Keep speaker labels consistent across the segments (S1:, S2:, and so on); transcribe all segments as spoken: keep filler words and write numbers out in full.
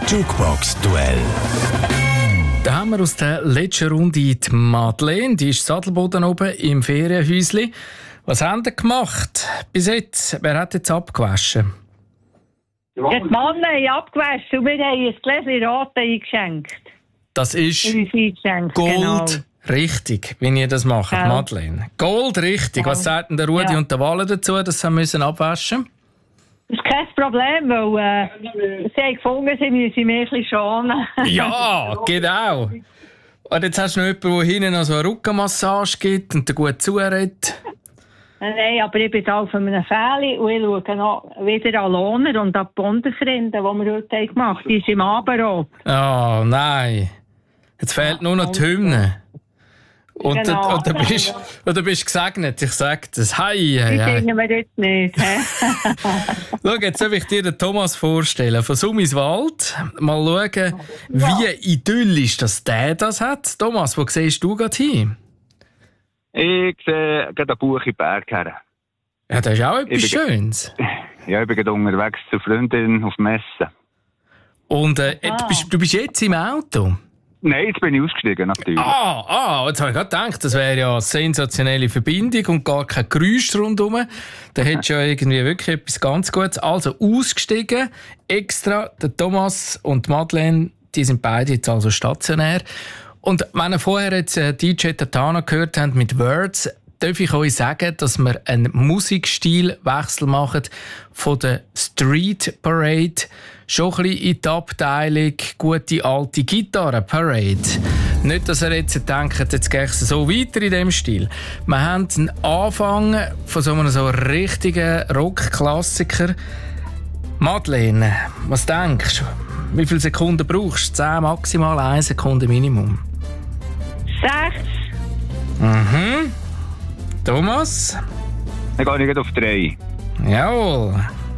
S1: Jukebox-Duell.
S2: Da haben wir aus der letzten Runde die Madeleine, die ist Sadelboden oben im Ferienhäuschen. Was haben Sie gemacht bis jetzt? Wer hat jetzt abgewaschen?
S3: Ja, die Männer haben abgewaschen und wir haben ein Gläschen Rot eingeschenkt.
S2: Das ist
S3: Gold,
S2: genau. Richtig, wie ihr das macht, ja. Madeleine. Gold, richtig. Ja. Was sagt denn der Rudi ja. und der Walle dazu, dass sie müssen abwaschen müssen?
S3: Das ist kein Problem, weil äh, sie haben gefunden, sie müssen mich ein bisschen schonen.
S2: Ja, genau. Und jetzt hast du noch jemanden, der hinten noch so eine Rückenmassage gibt und dir gut zuredet.
S3: Nein, aber ich bin auf einem Fähli und ich schaue noch wieder an Lohner und an die Bundesrinde, die wir heute gemacht haben. Die ist im Abendrot.
S2: Oh nein. Jetzt fehlt nur noch die Hymne. Und, genau. und, und, du bist, und du bist gesegnet, ich sag das. Hei, hei,
S3: hei. Die singen wir jetzt nicht.
S2: Schau, jetzt soll ich dir den Thomas vorstellen, von Summiswald. Mal schauen, wie idyllisch das der das hat. Thomas, wo siehst du gerade hin?
S4: Ich sehe gerade einen Buch in den Berg her.
S2: Ja, das ist auch etwas ich Schönes.
S4: Ja, ich bin gerade unterwegs zur Freundin auf Messe.
S2: Und äh, du, bist, du bist jetzt im Auto?
S4: Nein, jetzt bin ich ausgestiegen, natürlich.
S2: Ah, ah, jetzt habe ich gerade gedacht, das wäre ja eine sensationelle Verbindung und gar kein Geräusch rundherum. Da hättest du ja irgendwie wirklich etwas ganz Gutes. Also ausgestiegen, extra, der Thomas und die Madeleine, die sind beide jetzt also stationär. Und wenn ihr vorher jetzt äh, D J Tatana gehört habt mit Words, darf ich euch sagen, dass wir einen Musikstilwechsel machen von der Street Parade schon ein bisschen in die Abteilung gute alte Gitarre-Parade. Nicht, dass ihr jetzt denkt, jetzt geht es so weiter in diesem Stil. Wir haben einen Anfang von so einem so richtigen Rock-Klassiker. Madeleine, was denkst du? Wie viele Sekunden brauchst du? Zehn maximal, eine Sekunde Minimum.
S3: Sechs.
S2: Mhm. Thomas?
S4: Dann gehe ich gerade auf drei.
S2: Jawohl.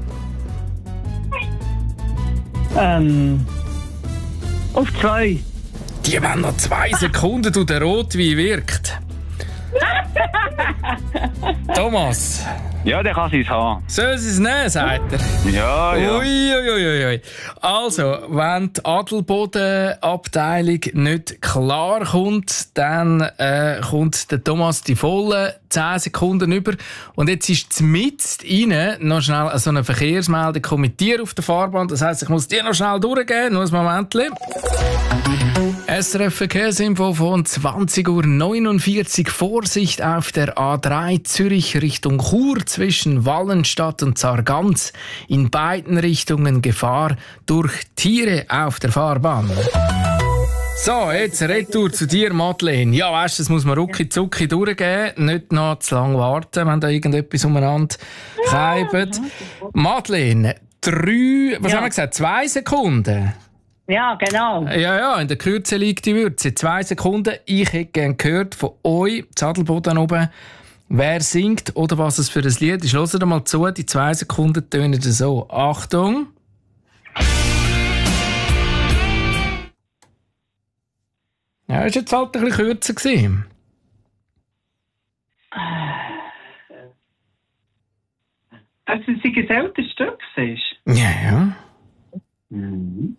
S3: Ähm. Auf zwei.
S2: Die wollen noch zwei Sekunden, du der Rotwein wirkt. Thomas.
S4: Ja, der kann es haben.
S2: Soll sie es nehmen, sagt er?
S4: Ja, ja.
S2: Ui, ui, ui, ui. Also, wenn die Adelboden-Abteilung nicht klar kommt, dann äh, kommt der Thomas die vollen zehn Sekunden über. Und jetzt ist mitten rein noch schnell so eine Verkehrsmeldung kommentiert auf der Fahrbahn. Das heisst, ich muss die noch schnell durchgehen. Nur ein Moment. S R F Verkehrsinfo von zwanzig Uhr neunundvierzig. Vorsicht auf der A drei Zürich Richtung Chur zwischen Wallenstadt und Sargans. In beiden Richtungen Gefahr durch Tiere auf der Fahrbahn. So, jetzt Retour zu dir, Madeleine. Ja, weißt du, das muss man rucki zucki durchgehen. Nicht noch zu lange warten, wenn da irgendetwas umeinander reibt. Madeleine, drei, was ja. haben wir gesagt? Zwei Sekunden?
S3: Ja, genau.
S2: Ja, ja, in der Kürze liegt die Würze. Zwei Sekunden. Ich hätte gerne gehört von euch, Sadelboden oben, wer singt oder was es für ein Lied ist. Hört mal zu, die zwei Sekunden tönen so. Achtung. Ja, ist jetzt halt ein bisschen kürzer gewesen.
S5: Dass es ein älteres Stück ist?
S2: Ja, ja.
S5: Mhm.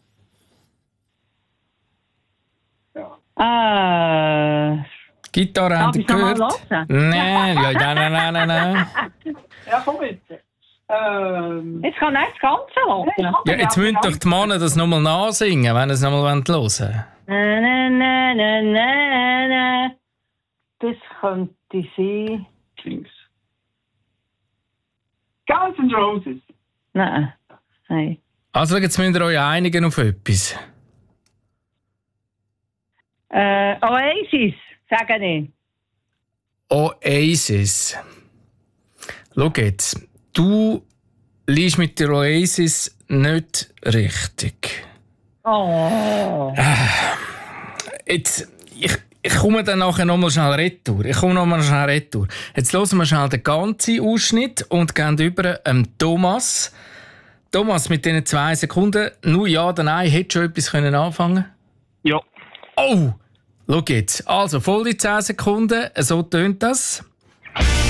S3: Äh.
S2: Gitarre haben Sie gehört? Nein, ja, nein, nein, nein, nein, nein.
S5: Ja, komm bitte. Ähm.
S3: Jetzt kann ich das Ganze hören.
S2: Ja, jetzt müssen doch die Männer das nochmal nachsingen, wenn sie es nochmal hören wollen.
S3: Na, na, na, na, na, na. Das könnte sein.
S5: Kings. Guns N' Roses.
S3: Nein. Nein.
S2: Also jetzt müsst ihr euch einigen auf etwas.
S3: Äh, Oasis, sage ich.
S2: Oasis. Schau jetzt, du liegst mit der Oasis nicht richtig.
S3: Oh.
S2: Jetzt, ich, ich komme dann nachher nochmal schnell retour. Ich komme nochmal schnell retour. Jetzt hören wir schnell den ganzen Ausschnitt und gehen über ähm, Thomas. Thomas, mit diesen zwei Sekunden, nur ja oder nein, hättest du schon etwas können anfangen?
S4: Ja.
S2: Oh! Schau jetzt. Also, voll die zehn Sekunden. So tönt das.